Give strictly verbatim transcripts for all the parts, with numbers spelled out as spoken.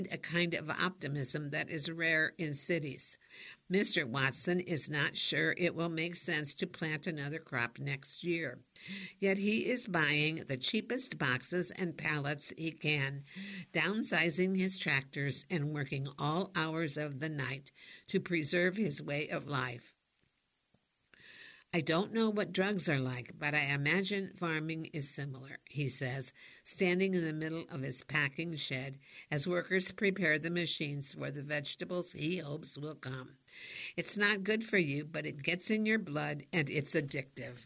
a kind of optimism that is rare in cities. Mister Watson is not sure it will make sense to plant another crop next year. Yet he is buying the cheapest boxes and pallets he can, downsizing his tractors and working all hours of the night to preserve his way of life. I don't know what drugs are like, but I imagine farming is similar, he says, standing in the middle of his packing shed as workers prepare the machines for the vegetables he hopes will come. It's not good for you, but it gets in your blood and it's addictive.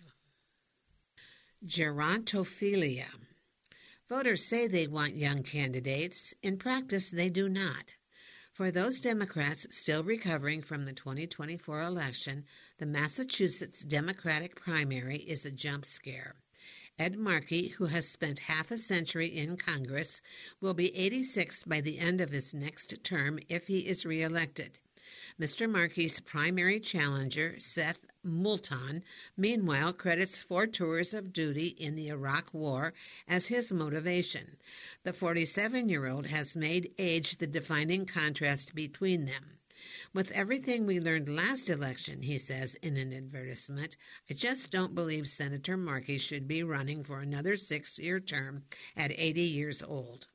Gerontophilia. Voters say they want young candidates. In practice, they do not. For those Democrats still recovering from the twenty twenty-four election, the Massachusetts Democratic primary is a jump scare. Ed Markey, who has spent half a century in Congress, will be eighty-six by the end of his next term if he is reelected. Mister Markey's primary challenger, Seth Moulton, meanwhile credits four tours of duty in the Iraq War as his motivation. The forty-seven-year-old has made age the defining contrast between them. With everything we learned last election, he says in an advertisement, I just don't believe Senator Markey should be running for another six-year term at eighty years old.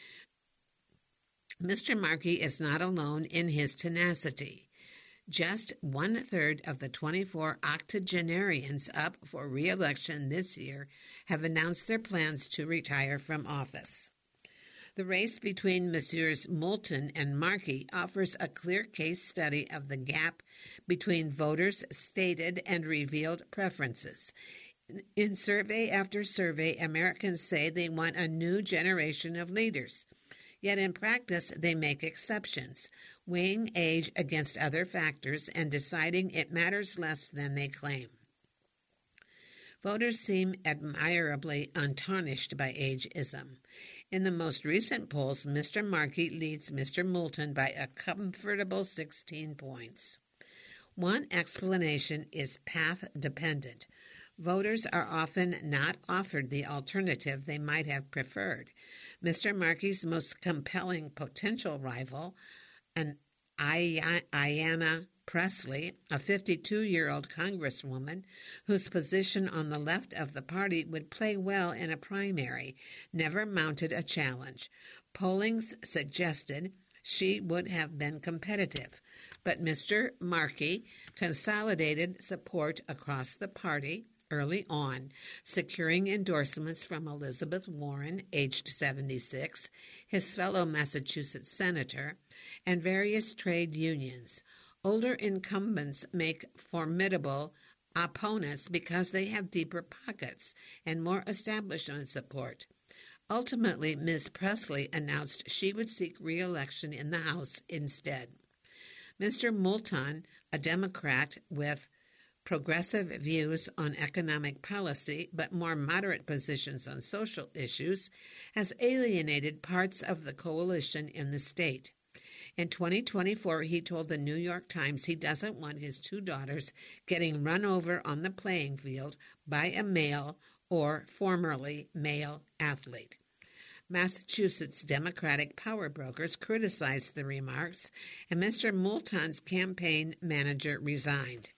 Mister Markey is not alone in his tenacity. Just one-third of the twenty-four octogenarians up for re-election this year have announced their plans to retire from office. The race between Messrs. Moulton and Markey offers a clear case study of the gap between voters' stated and revealed preferences. In survey after survey, Americans say they want a new generation of leaders. Yet in practice, they make exceptions, weighing age against other factors and deciding it matters less than they claim. Voters seem admirably untarnished by ageism. In the most recent polls, Mister Markey leads Mister Moulton by a comfortable sixteen points. One explanation is path-dependent. Voters are often not offered the alternative they might have preferred. Mister Markey's most compelling potential rival, an Ayanna Pressley, a fifty-two-year-old congresswoman whose position on the left of the party would play well in a primary, never mounted a challenge. Pollings suggested she would have been competitive, but Mister Markey consolidated support across the party early on, securing endorsements from Elizabeth Warren, aged seventy-six, his fellow Massachusetts senator, and various trade unions. Older incumbents make formidable opponents because they have deeper pockets and more establishment support. Ultimately, Miz Pressley announced she would seek re-election in the House instead. Mister Moulton, a Democrat with progressive views on economic policy but more moderate positions on social issues, has alienated parts of the coalition in the state. In twenty twenty-four, he told the New York Times he doesn't want his two daughters getting run over on the playing field by a male or formerly male athlete. Massachusetts Democratic power brokers criticized the remarks, and Mister Moulton's campaign manager resigned.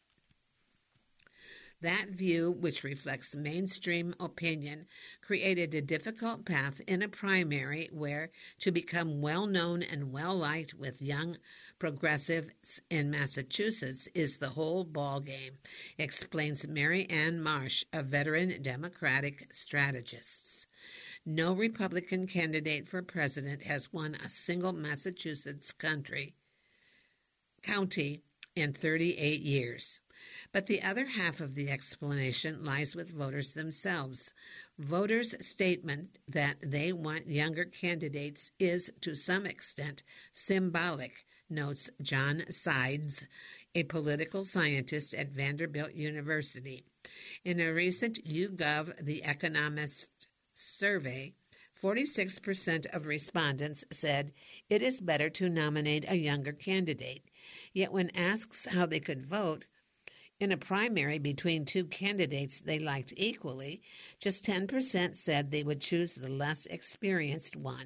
That view, which reflects mainstream opinion, created a difficult path in a primary where to become well-known and well-liked with young progressives in Massachusetts is the whole ballgame, explains Mary Ann Marsh, a veteran Democratic strategist. No Republican candidate for president has won a single Massachusetts country, county in thirty-eight years. But the other half of the explanation lies with voters themselves. Voters' statement that they want younger candidates is, to some extent, symbolic, notes John Sides, a political scientist at Vanderbilt University. In a recent YouGov The Economist survey, forty-six percent of respondents said it is better to nominate a younger candidate. Yet when asked how they could vote in a primary between two candidates they liked equally, just ten percent said they would choose the less experienced one.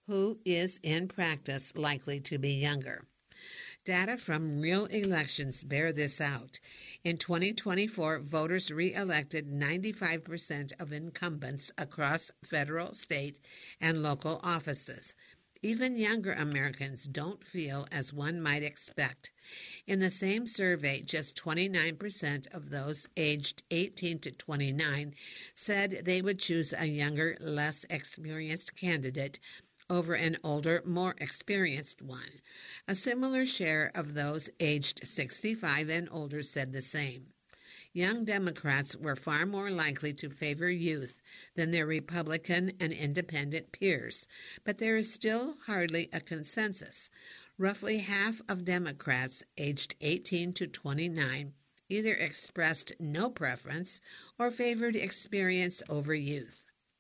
who is in practice likely to be younger. Data from real elections bear this out. In twenty twenty-four, voters re-elected ninety-five percent of incumbents across federal, state, and local offices. Even younger Americans don't feel as one might expect. In the same survey, just twenty-nine percent of those aged eighteen to twenty-nine said they would choose a younger, less experienced candidate over an older, more experienced one. A similar share of those aged sixty-five and older said the same. Young Democrats were far more likely to favor youth than their Republican and independent peers, but there is still hardly a consensus. Roughly half of Democrats aged eighteen to twenty-nine either expressed no preference or favored experience over youth.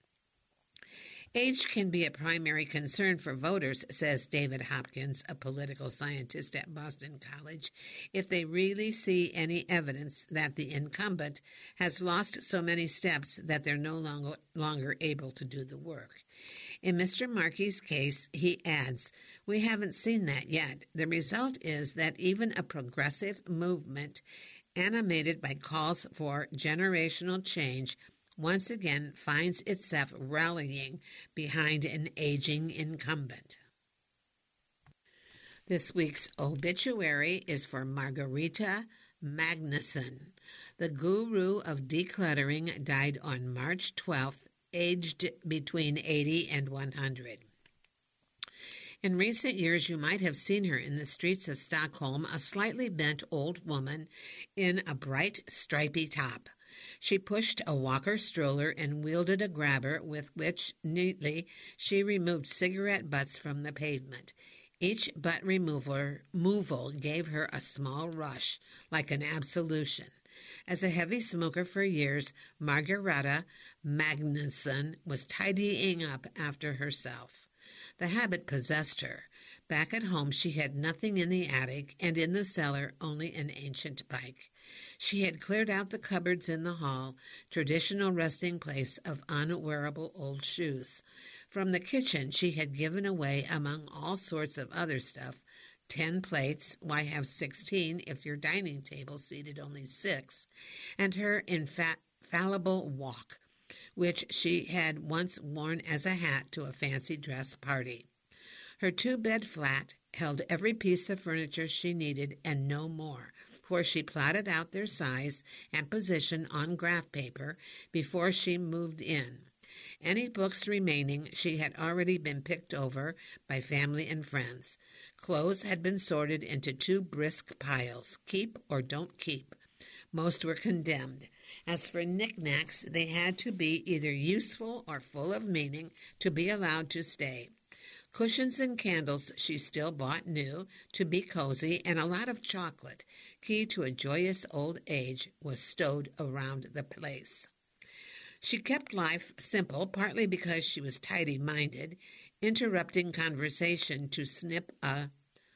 Age can be a primary concern for voters, says David Hopkins, a political scientist at Boston College, if they really see any evidence that the incumbent has lost so many steps that they're no longer, longer able to do the work. In Mister Markey's case, he adds, we haven't seen that yet. The result is that even a progressive movement animated by calls for generational change once again finds itself rallying behind an aging incumbent. This week's obituary is for Margarita Magnuson. The guru of decluttering died on March twelfth, aged between eighty and one hundred. In recent years, you might have seen her in the streets of Stockholm, a slightly bent old woman in a bright, stripy top. She pushed a walker stroller and wielded a grabber with which, neatly, she removed cigarette butts from the pavement. Each butt remover, removal gave her a small rush, like an absolution. As a heavy smoker for years, Margarita Magnuson was tidying up after herself. The habit possessed her. Back at home, she had nothing in the attic, and in the cellar only an ancient bike. She had cleared out the cupboards in the hall, traditional resting place of unwearable old shoes. From the kitchen, she had given away, among all sorts of other stuff, ten plates, why have sixteen if your dining table seated only six, and her infallible walk, which she had once worn as a hat to a fancy dress party. Her two-bed flat held every piece of furniture she needed and no more, for she plotted out their size and position on graph paper before she moved in. Any books remaining she had already been picked over by family and friends. Clothes had been sorted into two brisk piles, keep or don't keep. Most were condemned. As for knickknacks, they had to be either useful or full of meaning to be allowed to stay. Cushions and candles she still bought new to be cozy, and a lot of chocolate, key to a joyous old age, was stowed around the place. She kept life simple, partly because she was tidy-minded, interrupting conversation to snip a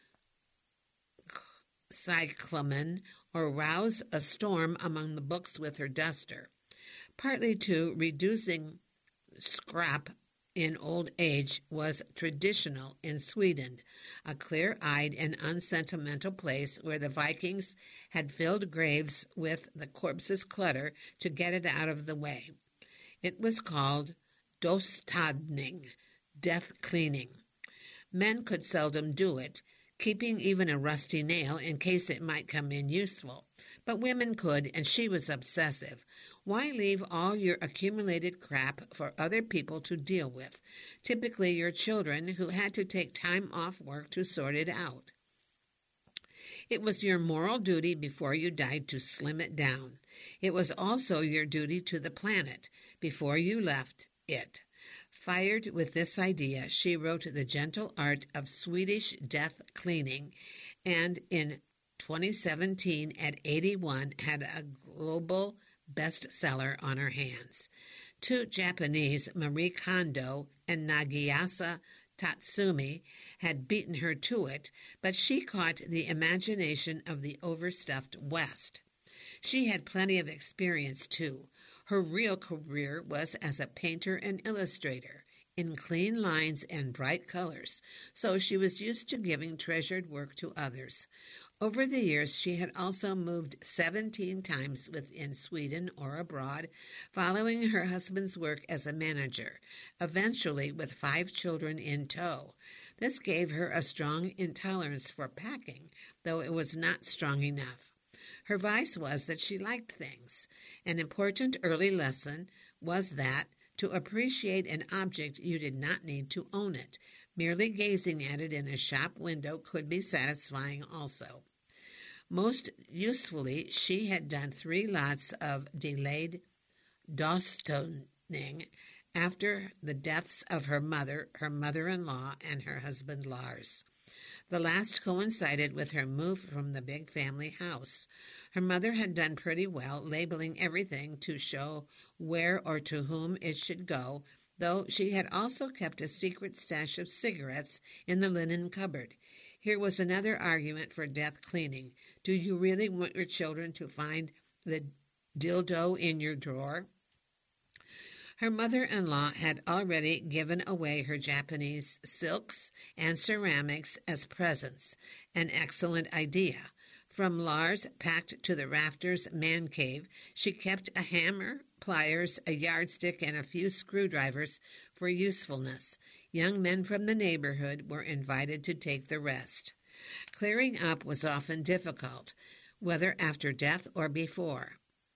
cyclamen or rouse a storm among the books with her duster, partly to reducing scrap in old age was traditional in Sweden, a clear-eyed and unsentimental place where the Vikings had filled graves with the corpse's clutter to get it out of the way. It was called dostadning, death cleaning. Men could seldom do it, keeping even a rusty nail in case it might come in useful. But women could, and she was obsessive. Why leave all your accumulated crap for other people to deal with, typically your children who had to take time off work to sort it out? It was your moral duty before you died to slim it down. It was also your duty to the planet before you left it. Fired with this idea, she wrote The Gentle Art of Swedish Death Cleaning, and in twenty seventeen, at eighty-one, had a global bestseller on her hands. Two Japanese, Marie Kondo and Nagisa Tatsumi, had beaten her to it, but she caught the imagination of the overstuffed West. She had plenty of experience, too. Her real career was as a painter and illustrator. in clean lines and bright colors, so she was used to giving treasured work to others. Over the years, she had also moved seventeen times within Sweden or abroad, following her husband's work as a manager, eventually with five children in tow. This gave her a strong intolerance for packing, though it was not strong enough. Her vice was that she liked things. An important early lesson was that to appreciate an object you did not need to own it. Merely gazing at it in a shop window could be satisfying also. Most usefully, she had done three lots of delayed dostoning after the deaths of her mother, her mother-in-law, and her husband Lars. The last coincided with her move from the big family house. Her mother had done pretty well, labeling everything to show where or to whom it should go, though she had also kept a secret stash of cigarettes in the linen cupboard. Here was another argument for death cleaning. Do you really want your children to find the dildo in your drawer? Her mother-in-law had already given away her Japanese silks and ceramics as presents, an excellent idea. From Lars, packed to the rafters man cave, she kept a hammer, pliers, a yardstick, and a few screwdrivers for usefulness. Young men from the neighborhood were invited to take the rest. Clearing up was often difficult, whether after death or before.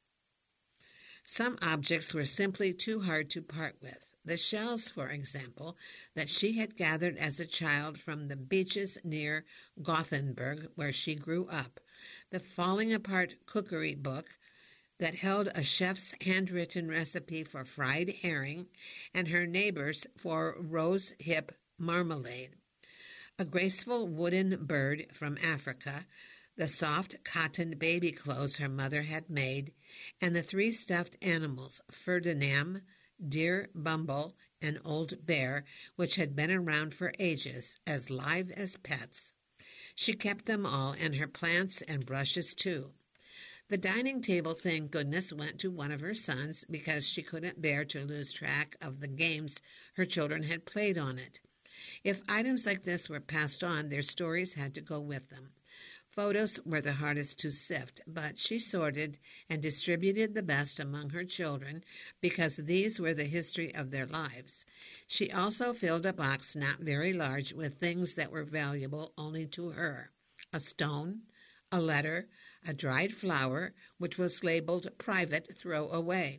Some objects were simply too hard to part with. The shells, for example, that she had gathered as a child from the beaches near Gothenburg, where she grew up. The falling-apart cookery book that held a chef's handwritten recipe for fried herring and her neighbor's for rose hip marmalade. A graceful wooden bird from Africa, the soft cotton baby clothes her mother had made, and the three stuffed animals, Ferdinand, Dear Bumble, and Old Bear, which had been around for ages, as live as pets. She kept them all, and her plants and brushes too. The dining table, thank goodness, went to one of her sons because she couldn't bear to lose track of the games her children had played on it. If items like this were passed on, their stories had to go with them. Photos were the hardest to sift, but she sorted and distributed the best among her children because these were the history of their lives. She also filled a box not very large with things that were valuable only to her: a stone, a letter, a dried flower, which was labeled private, throw away.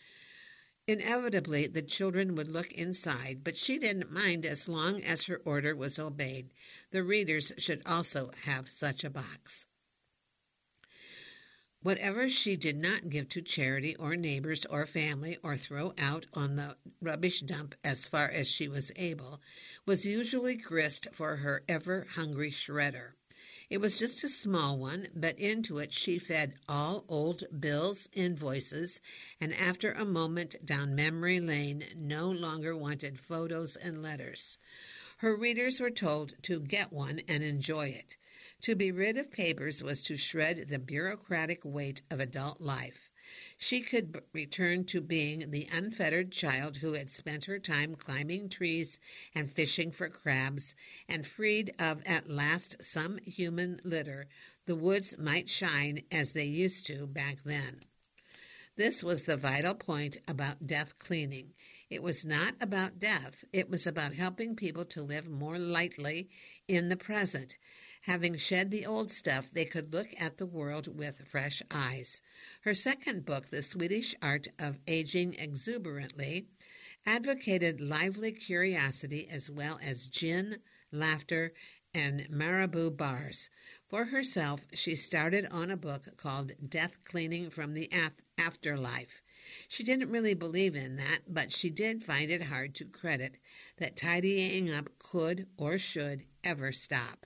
Inevitably, the children would look inside, but she didn't mind as long as her order was obeyed. The readers should also have such a box. Whatever she did not give to charity or neighbors or family or throw out on the rubbish dump as far as she was able was usually grist for her ever-hungry shredder. It was just a small one, but into it she fed all old bills, invoices, and after a moment down memory lane no longer wanted photos and letters. Her readers were told to get one and enjoy it. To be rid of papers was to shred the bureaucratic weight of adult life. She could b- return to being the unfettered child who had spent her time climbing trees and fishing for crabs, and freed of at last some human litter, the woods might shine as they used to back then. This was the vital point about death cleaning. It was not about death. It was about helping people to live more lightly in the present. Having shed the old stuff, they could look at the world with fresh eyes. Her second book, The Swedish Art of Aging Exuberantly, advocated lively curiosity as well as gin, laughter, and Marabou bars. For herself, she started on a book called Death Cleaning from the Afterlife. She didn't really believe in that, but she did find it hard to credit that tidying up could or should ever stop.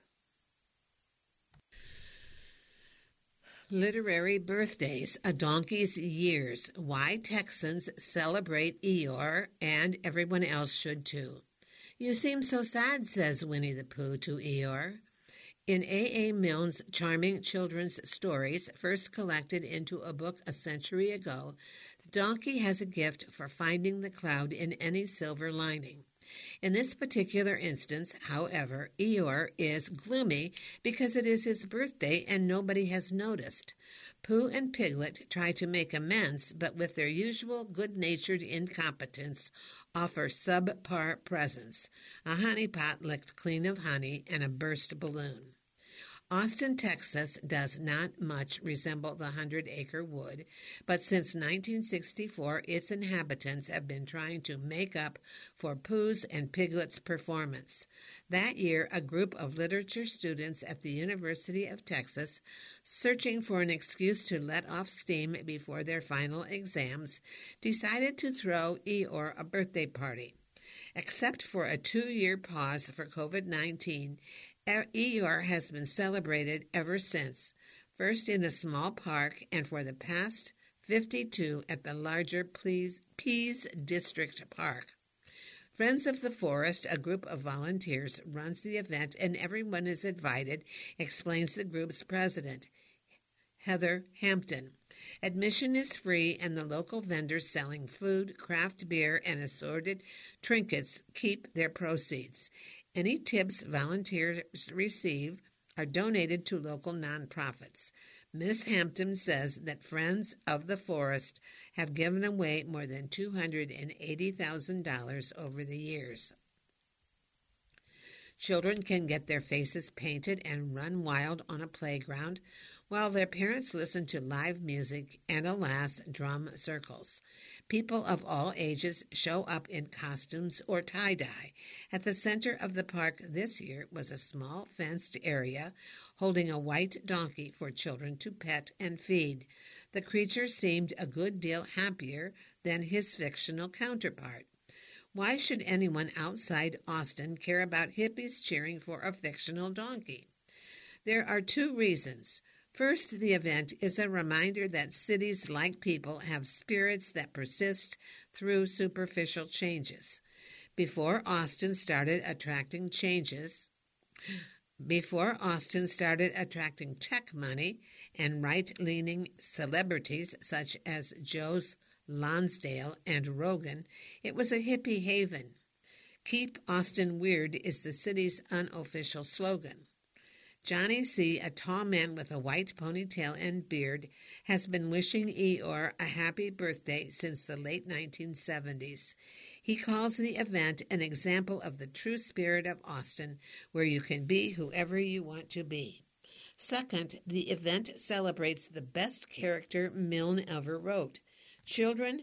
Literary birthdays, A Donkey's Years, Why Texans Celebrate Eeyore, and everyone else should too. You seem so sad, says Winnie the Pooh to Eeyore. In A A. Milne's charming children's stories, first collected into a book a century ago, the donkey has a gift for finding the cloud in any silver lining. In this particular instance, however, Eeyore is gloomy because it is his birthday and nobody has noticed. Pooh and Piglet try to make amends, but with their usual good-natured incompetence, offer subpar presents, a honey pot licked clean of honey and a burst balloon. Austin, Texas does not much resemble the Hundred-Acre Wood, but since nineteen sixty-four, its inhabitants have been trying to make up for Pooh's and Piglet's performance. That year, a group of literature students at the University of Texas, searching for an excuse to let off steam before their final exams, decided to throw Eeyore a birthday party. Except for a two-year pause for covid nineteen, Eeyore has been celebrated ever since, first in a small park and for the past fifty-two at the larger Pease District Park. Friends of the Forest, a group of volunteers, runs the event and everyone is invited, explains the group's president, Heather Hampton. Admission is free and the local vendors selling food, craft beer, and assorted trinkets keep their proceeds. Any tips volunteers receive are donated to local nonprofits. Miss Hampton says that Friends of the Forest have given away more than two hundred eighty thousand dollars over the years. Children can get their faces painted and run wild on a playground, while their parents listen to live music and, alas, drum circles. People of all ages show up in costumes or tie-dye. At the center of the park this year was a small fenced area holding a white donkey for children to pet and feed. The creature seemed a good deal happier than his fictional counterpart. Why should anyone outside Austin care about hippies cheering for a fictional donkey? There are two reasons. First, the event is a reminder that cities, like people, have spirits that persist through superficial changes. Before Austin started attracting changes, before Austin started attracting tech money and right-leaning celebrities such as Joe Lonsdale and Rogan, it was a hippie haven. Keep Austin Weird is the city's unofficial slogan. Johnny C., a tall man with a white ponytail and beard, has been wishing Eeyore a happy birthday since the late nineteen seventies. He calls the event an example of the true spirit of Austin, where you can be whoever you want to be. Second, the event celebrates the best character Milne ever wrote. Children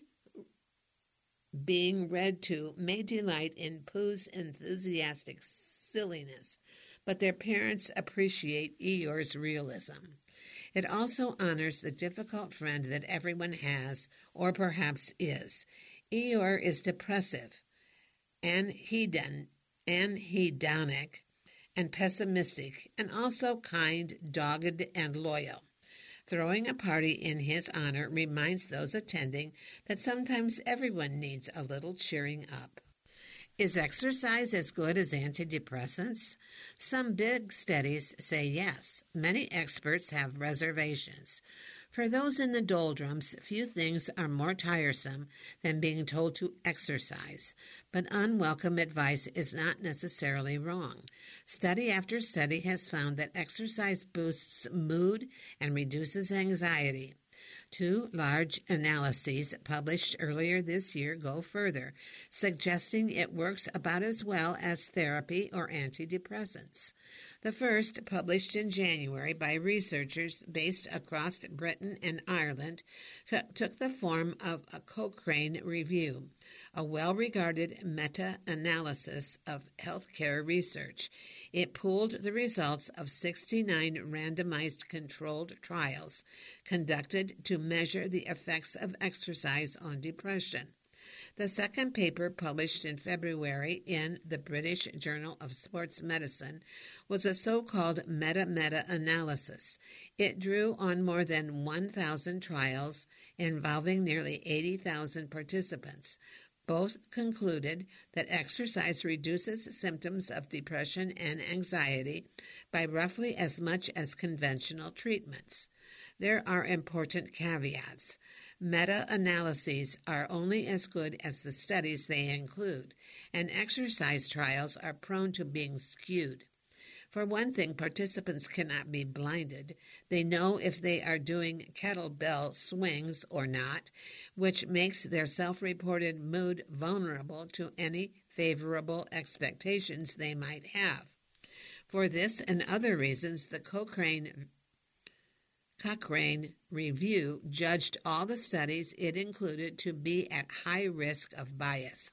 being read to may delight in Pooh's enthusiastic silliness, but their parents appreciate Eeyore's realism. It also honors the difficult friend that everyone has, or perhaps is. Eeyore is depressive, anhedon, anhedonic, and pessimistic, and also kind, dogged, and loyal. Throwing a party in his honor reminds those attending that sometimes everyone needs a little cheering up. Is exercise as good as antidepressants? Some big studies say yes. Many experts have reservations. For those in the doldrums, few things are more tiresome than being told to exercise, but unwelcome advice is not necessarily wrong. Study after study has found that exercise boosts mood and reduces anxiety. Two large analyses published earlier this year go further, suggesting it works about as well as therapy or antidepressants. The first, published in January by researchers based across Britain and Ireland, took the form of a Cochrane review, a well-regarded meta-analysis of healthcare research. It pooled the results of sixty-nine randomized controlled trials conducted to measure the effects of exercise on depression. The second paper, published in February in the British Journal of Sports Medicine, was a so-called meta-meta-analysis. It drew on more than one thousand trials involving nearly eighty thousand participants. Both concluded that exercise reduces symptoms of depression and anxiety by roughly as much as conventional treatments. There are important caveats. Meta-analyses are only as good as the studies they include, and exercise trials are prone to being skewed. For one thing, participants cannot be blinded. They know if they are doing kettlebell swings or not, which makes their self-reported mood vulnerable to any favorable expectations they might have. For this and other reasons, the Cochrane, Cochrane Review judged all the studies it included to be at high risk of bias.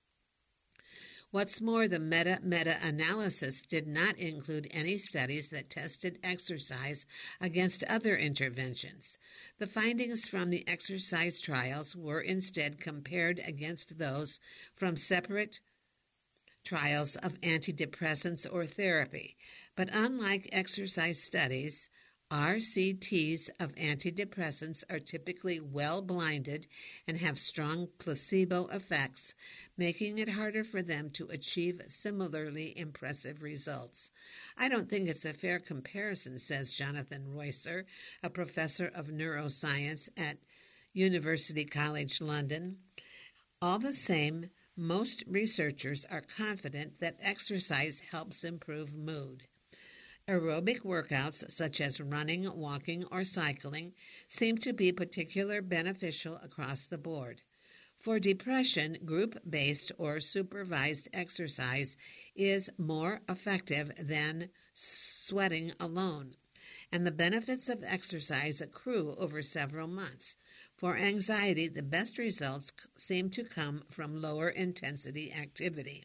What's more, the meta-meta-analysis did not include any studies that tested exercise against other interventions. The findings from the exercise trials were instead compared against those from separate trials of antidepressants or therapy. But unlike exercise studies, R C Ts of antidepressants are typically well-blinded and have strong placebo effects, making it harder for them to achieve similarly impressive results. I don't think it's a fair comparison, says Jonathan Roycer, a professor of neuroscience at University College London. All the same, most researchers are confident that exercise helps improve mood. Aerobic workouts such as running, walking, or cycling seem to be particularly beneficial across the board. For depression, group-based or supervised exercise is more effective than sweating alone, and the benefits of exercise accrue over several months. For anxiety, the best results seem to come from lower intensity activity.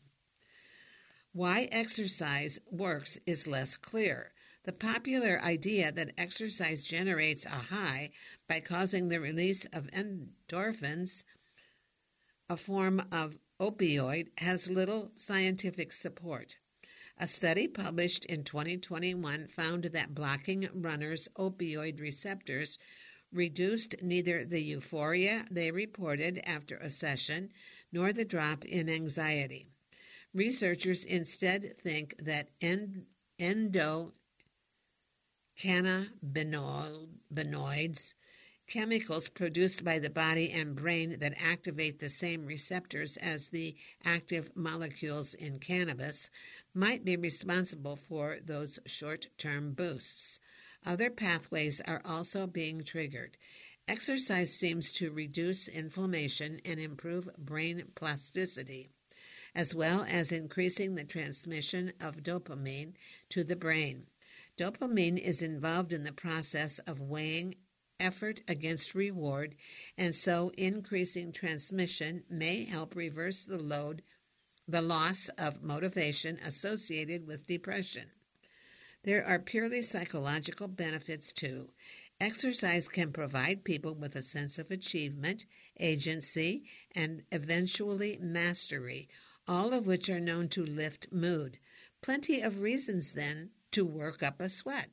Why exercise works is less clear. The popular idea that exercise generates a high by causing the release of endorphins, a form of opioid, has little scientific support. A study published in twenty twenty-one found that blocking runners' opioid receptors reduced neither the euphoria they reported after a session nor the drop in anxiety. Researchers instead think that end, endocannabinoids, chemicals produced by the body and brain that activate the same receptors as the active molecules in cannabis, might be responsible for those short-term boosts. Other pathways are also being triggered. Exercise seems to reduce inflammation and improve brain plasticity, as well as increasing the transmission of dopamine to the brain. Dopamine is involved in the process of weighing effort against reward, and so increasing transmission may help reverse the load, the loss of motivation associated with depression. There are purely psychological benefits too. Exercise can provide people with a sense of achievement, agency, and eventually mastery, all of which are known to lift mood. Plenty of reasons, then, to work up a sweat.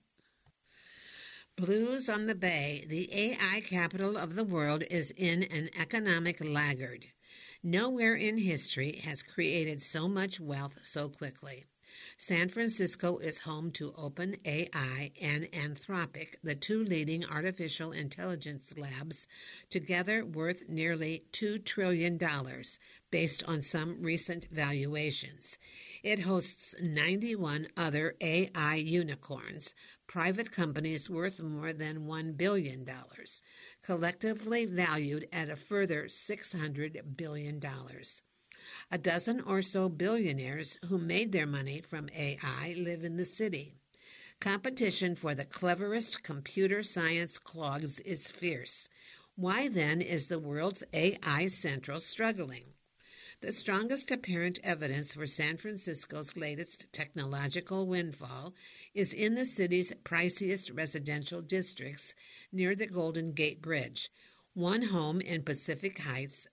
Blues on the Bay, the A I capital of the world, is in an economic laggard. Nowhere in history has created so much wealth so quickly. San Francisco is home to OpenAI and Anthropic, the two leading artificial intelligence labs, together worth nearly two trillion dollars, based on some recent valuations. It hosts ninety-one other A I unicorns, private companies worth more than one billion dollars, collectively valued at a further six hundred billion dollars. A dozen or so billionaires who made their money from A I live in the city. Competition for the cleverest computer science clogs is fierce. Why then is the world's A I central struggling? The strongest apparent evidence for San Francisco's latest technological windfall is in the city's priciest residential districts near the Golden Gate Bridge. One home in Pacific Heights,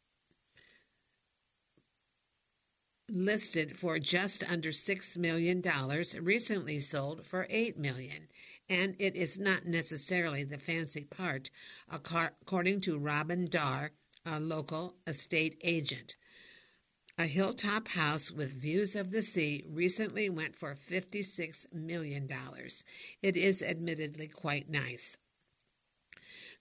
listed for just under six million dollars, recently sold for eight million dollars, and it is not necessarily the fancy part, according to Robin Darr, a local estate agent. A hilltop house with views of the sea recently went for fifty-six million dollars. It is admittedly quite nice.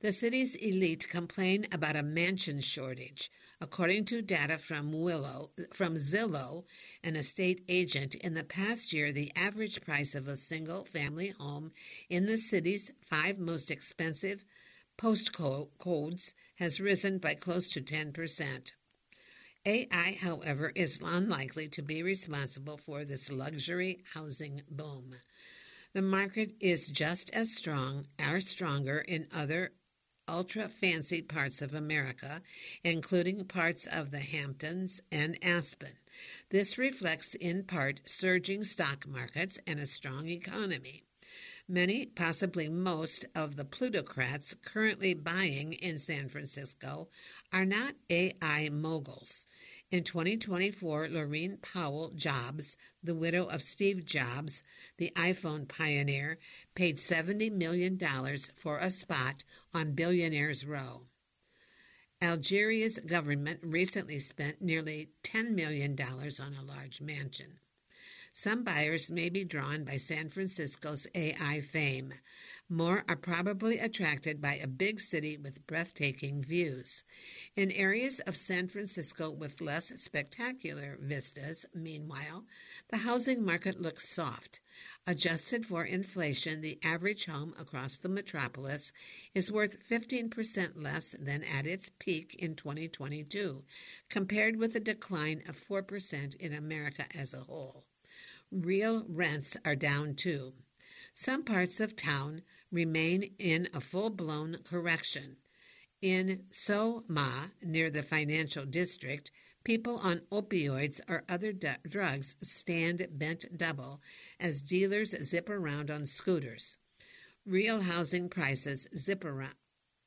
The city's elite complain about a mansion shortage. According to data from Willow, from Zillow, an estate agent, in the past year, the average price of a single-family home in the city's five most expensive postcodes has risen by close to ten percent. A I, however, is unlikely to be responsible for this luxury housing boom. The market is just as strong or stronger in other ultra-fancy parts of America, including parts of the Hamptons and Aspen. This reflects in part surging stock markets and a strong economy. Many, possibly most, of the plutocrats currently buying in San Francisco are not A I moguls. In twenty twenty-four, Laurene Powell Jobs, the widow of Steve Jobs, the iPhone pioneer, paid seventy million dollars for a spot on Billionaires Row. Algeria's government recently spent nearly ten million dollars on a large mansion. Some buyers may be drawn by San Francisco's A I fame. More are probably attracted by a big city with breathtaking views. In areas of San Francisco with less spectacular vistas, meanwhile, the housing market looks soft. Adjusted for inflation, the average home across the metropolis is worth fifteen percent less than at its peak in twenty twenty-two, compared with a decline of four percent in America as a whole. Real rents are down too. Some parts of town remain in a full-blown correction. In Soma, near the financial district, people on opioids or other d- drugs stand bent double as dealers zip around on scooters. Real housing prices zip around.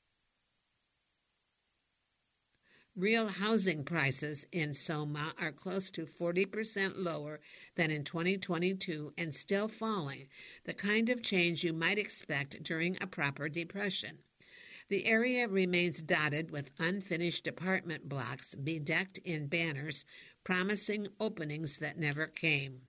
Real housing prices in Soma are close to forty percent lower than in twenty twenty-two and still falling, the kind of change you might expect during a proper depression. The area remains dotted with unfinished apartment blocks bedecked in banners promising openings that never came.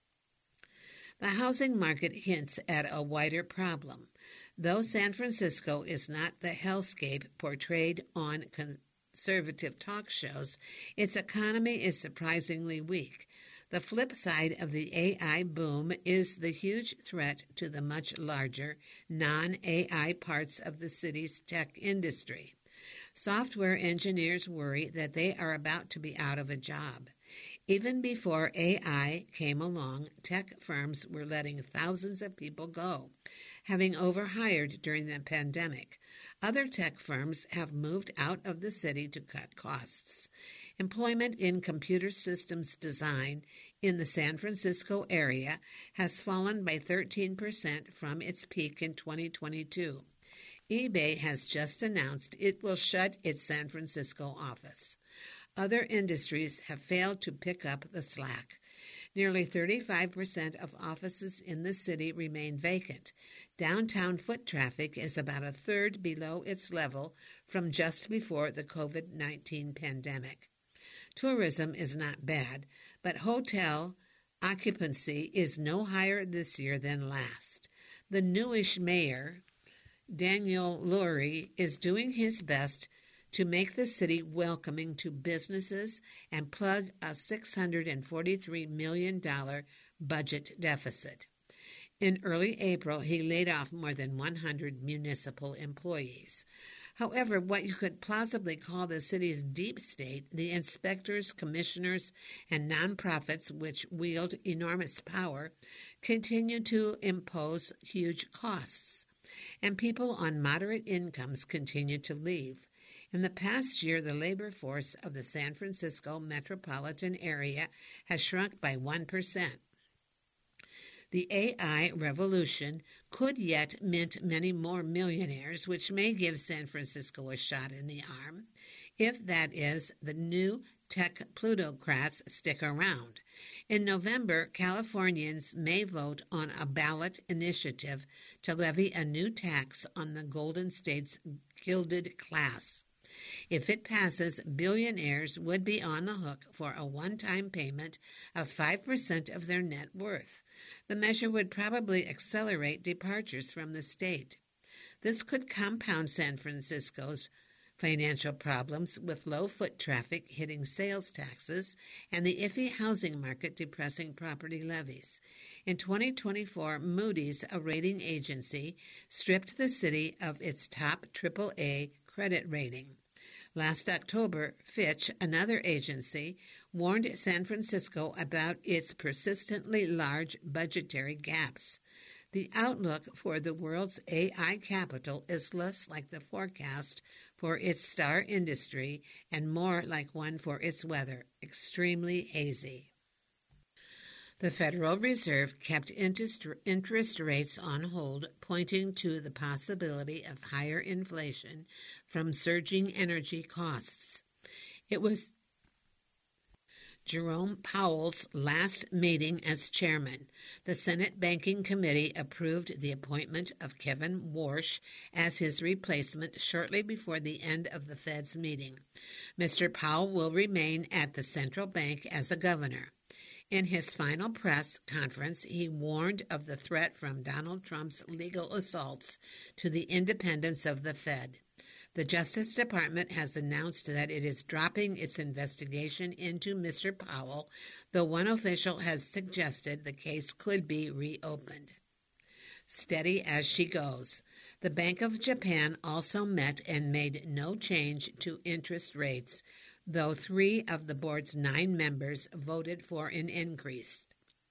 The housing market hints at a wider problem. Though San Francisco is not the hellscape portrayed on con- conservative talk shows, its economy is surprisingly weak. The flip side of the A I boom is the huge threat to the much larger, non-A I parts of the city's tech industry. Software engineers worry that they are about to be out of a job. Even before A I came along, tech firms were letting thousands of people go, having overhired during the pandemic. Other tech firms have moved out of the city to cut costs. Employment in computer systems design in the San Francisco area has fallen by thirteen percent from its peak in twenty twenty-two. eBay has just announced it will shut its San Francisco office. Other industries have failed to pick up the slack. Nearly thirty-five percent of offices in the city remain vacant. Downtown foot traffic is about a third below its level from just before the covid nineteen pandemic. Tourism is not bad, but hotel occupancy is no higher this year than last. The newish mayor, Daniel Lurie, is doing his best to make the city welcoming to businesses and plug a six hundred forty-three million dollars budget deficit. In early April, he laid off more than one hundred municipal employees. However, what you could plausibly call the city's deep state, the inspectors, commissioners, and nonprofits which wield enormous power, continue to impose huge costs, and people on moderate incomes continue to leave. In the past year, the labor force of the San Francisco metropolitan area has shrunk by one percent. The A I revolution could yet mint many more millionaires, which may give San Francisco a shot in the arm, if that is, the new tech plutocrats stick around. In November, Californians may vote on a ballot initiative to levy a new tax on the Golden State's gilded class. If it passes, billionaires would be on the hook for a one-time payment of five percent of their net worth. The measure would probably accelerate departures from the state. This could compound San Francisco's financial problems, with low foot traffic hitting sales taxes and the iffy housing market depressing property levies. In twenty twenty-four, Moody's, a rating agency, stripped the city of its top triple A credit rating. Last October, Fitch, another agency, warned San Francisco about its persistently large budgetary gaps. The outlook for the world's A I capital is less like the forecast for its star industry and more like one for its weather, extremely hazy. The Federal Reserve kept interest, interest rates on hold, pointing to the possibility of higher inflation from surging energy costs. It was Jerome Powell's last meeting as chairman. The Senate Banking Committee approved the appointment of Kevin Warsh as his replacement shortly before the end of the Fed's meeting. Mister Powell will remain at the central bank as a governor. In his final press conference, he warned of the threat from Donald Trump's legal assaults to the independence of the Fed. The Justice Department has announced that it is dropping its investigation into Mister Powell, though one official has suggested the case could be reopened. Steady as she goes. The Bank of Japan also met and made no change to interest rates, though three of the board's nine members voted for an increase.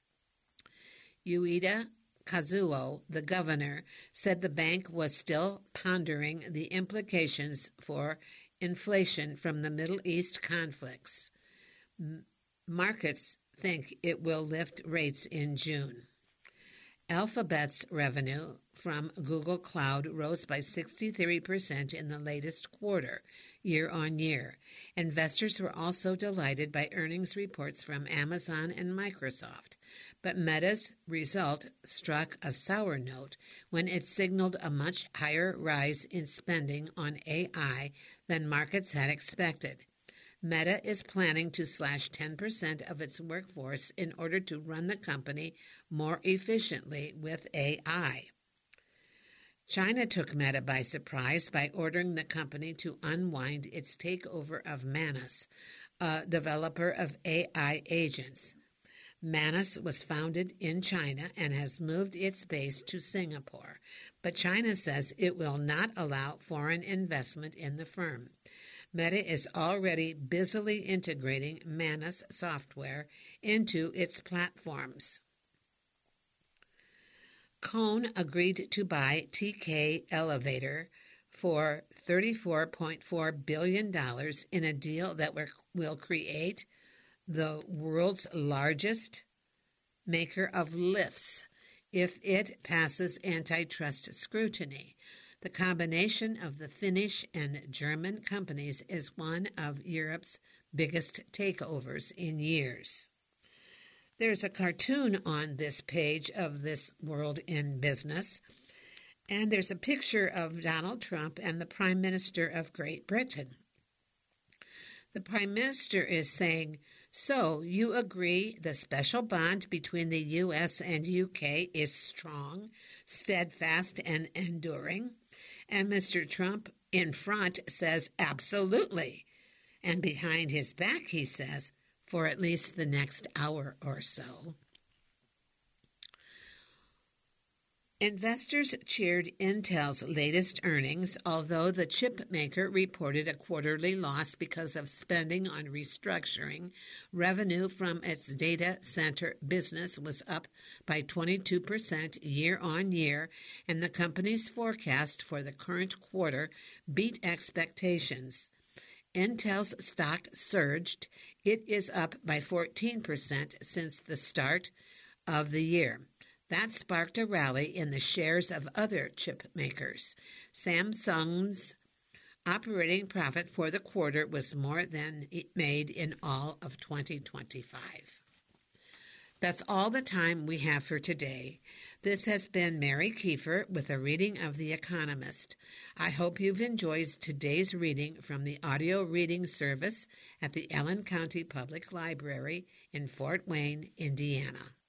Ueda Kazuo, the governor, said the bank was still pondering the implications for inflation from the Middle East conflicts. M- markets think it will lift rates in June. Alphabet's revenue from Google Cloud rose by sixty-three percent in the latest quarter, year on year. Investors were also delighted by earnings reports from Amazon and Microsoft, but Meta's result struck a sour note when it signaled a much higher rise in spending on A I than markets had expected. Meta is planning to slash ten percent of its workforce in order to run the company more efficiently with A I. China took Meta by surprise by ordering the company to unwind its takeover of Manus, a developer of A I agents. Manus was founded in China and has moved its base to Singapore, but China says it will not allow foreign investment in the firm. Meta is already busily integrating Manus software into its platforms. Cone agreed to buy T K Elevator for thirty-four point four billion dollars in a deal that will create the world's largest maker of lifts if it passes antitrust scrutiny. The combination of the Finnish and German companies is one of Europe's biggest takeovers in years. There's a cartoon on this page of This World in Business, and there's a picture of Donald Trump and the Prime Minister of Great Britain. The Prime Minister is saying, "So, you agree the special bond between the U S and U K is strong, steadfast, and enduring?" And Mister Trump in front says, "Absolutely." And behind his back he says, "For at least the next hour or so." Investors cheered Intel's latest earnings, although the chip maker reported a quarterly loss because of spending on restructuring. Revenue from its data center business was up by twenty-two percent year on year, and the company's forecast for the current quarter beat expectations. Intel's stock surged. It is up by fourteen percent since the start of the year. That sparked a rally in the shares of other chip makers. Samsung's operating profit for the quarter was more than it made in all of twenty twenty-five. That's all the time we have for today. This has been Mary Kiefer with a reading of The Economist. I hope you've enjoyed today's reading from the audio reading service at the Allen County Public Library in Fort Wayne, Indiana.